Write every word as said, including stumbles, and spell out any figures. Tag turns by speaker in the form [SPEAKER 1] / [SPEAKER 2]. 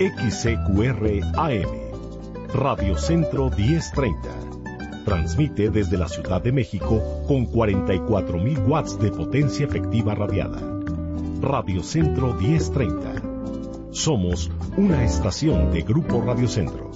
[SPEAKER 1] X C Q R A M, Radio Centro diez treinta. Transmite desde la Ciudad de México con cuarenta y cuatro mil watts de potencia efectiva radiada. Radio Centro diez treinta. Somos una estación de Grupo Radio Centro.